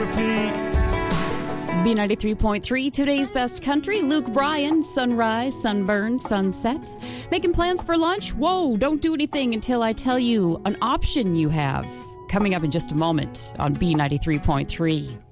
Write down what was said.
B93.3, today's best country. Luke Bryan, sunrise, sunburn, sunset. Making plans for lunch? Whoa, don't do anything until I tell you an option you have. Coming up in just a moment on B93.3.